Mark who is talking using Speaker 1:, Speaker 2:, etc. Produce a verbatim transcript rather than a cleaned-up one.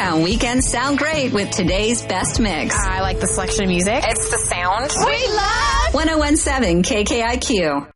Speaker 1: Motown weekends sound great with today's best mix.
Speaker 2: I like the selection of music.
Speaker 3: It's the sound.
Speaker 2: We love
Speaker 1: ten seventeen K K I Q.